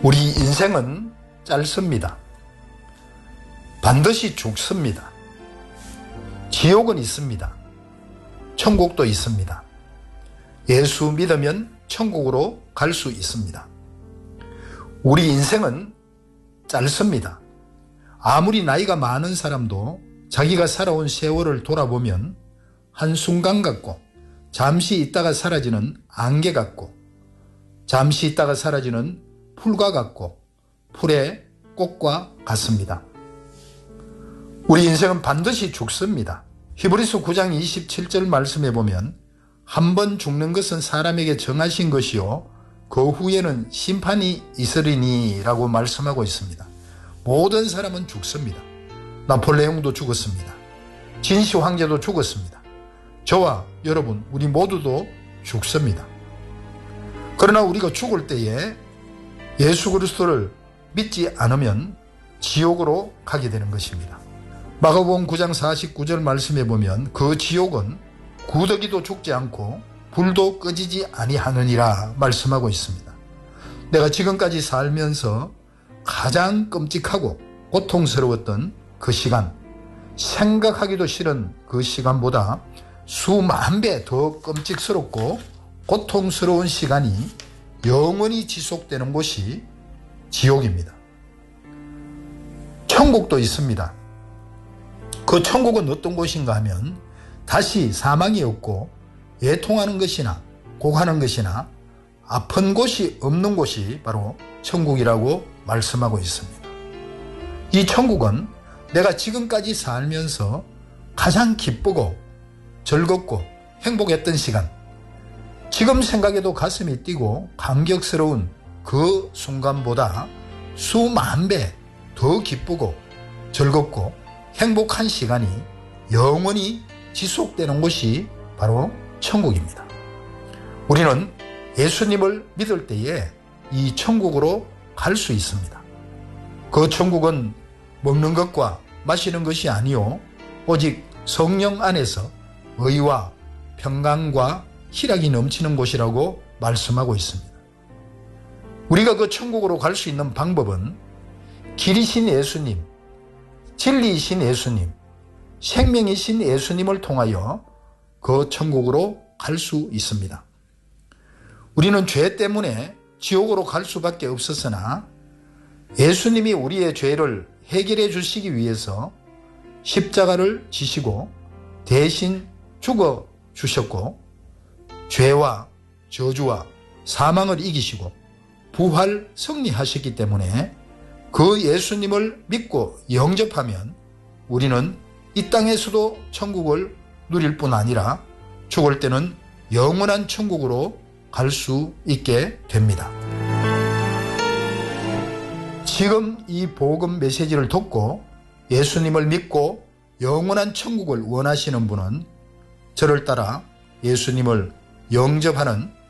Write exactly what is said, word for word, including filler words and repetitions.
우리 인생은 짧습니다. 반드시 죽습니다. 지옥은 있습니다. 천국도 있습니다. 예수 믿으면 천국으로 갈 수 있습니다. 우리 인생은 짧습니다. 아무리 나이가 많은 사람도 자기가 살아온 세월을 돌아보면 한순간 같고, 잠시 있다가 사라지는 안개 같고, 잠시 있다가 사라지는 풀과 같고, 풀의 꽃과 같습니다. 우리 인생은 반드시 죽습니다. 히브리서 구 장 이십칠 절 말씀해 보면 한 번 죽는 것은 사람에게 정하신 것이요 그 후에는 심판이 있으리니 라고 말씀하고 있습니다. 모든 사람은 죽습니다. 나폴레옹도 죽었습니다. 진시 황제도 죽었습니다. 저와 여러분, 우리 모두도 죽습니다. 그러나 우리가 죽을 때에 예수 그리스도를 믿지 않으면 지옥으로 가게 되는 것입니다. 마가복음 구 장 사십구 절 말씀해 보면 그 지옥은 구더기도 죽지 않고 불도 꺼지지 아니하느니라 말씀하고 있습니다. 내가 지금까지 살면서 가장 끔찍하고 고통스러웠던 그 시간, 생각하기도 싫은 그 시간보다 수만 배 더 끔찍스럽고 고통스러운 시간이 영원히 지속되는 곳이 지옥입니다. 천국도 있습니다. 그 천국은 어떤 곳인가 하면 다시 사망이 없고 애통하는 것이나 곡하는 것이나 아픈 곳이 없는 곳이 바로 천국이라고 말씀하고 있습니다. 이 천국은 내가 지금까지 살면서 가장 기쁘고 즐겁고 행복했던 시간, 지금 생각해도 가슴이 뛰고 감격스러운 그 순간보다 수만 배 더 기쁘고 즐겁고 행복한 시간이 영원히 지속되는 곳이 바로 천국입니다. 우리는 예수님을 믿을 때에 이 천국으로 갈 수 있습니다. 그 천국은 먹는 것과 마시는 것이 아니요 오직 성령 안에서 의와 평강과 희락이 넘치는 곳이라고 말씀하고 있습니다. 우리가 그 천국으로 갈 수 있는 방법은 길이신 예수님, 진리이신 예수님, 생명이신 예수님을 통하여 그 천국으로 갈 수 있습니다. 우리는 죄 때문에 지옥으로 갈 수밖에 없었으나 예수님이 우리의 죄를 해결해 주시기 위해서 십자가를 지시고 대신 죽어 주셨고, 죄와 저주와 사망을 이기시고 부활 승리하셨기 때문에 그 예수님을 믿고 영접하면 우리는 이 땅에서도 천국을 누릴 뿐 아니라 죽을 때는 영원한 천국으로 갈 수 있게 됩니다. 지금 이 복음 메시지를 듣고 예수님을 믿고 영원한 천국을 원하시는 분은 저를 따라 예수님을 영접하는